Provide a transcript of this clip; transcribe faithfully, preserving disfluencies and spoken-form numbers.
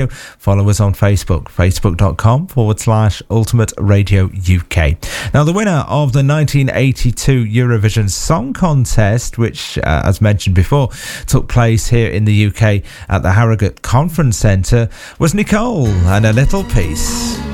Follow us on Facebook, facebook.com forward slash Ultimate Radio U K. Now, the winner of the nineteen eighty-two Eurovision Song Contest, which, uh, as mentioned before, took place here in the U K at the Harrogate Conference Centre, was Nicole and A Little Piece.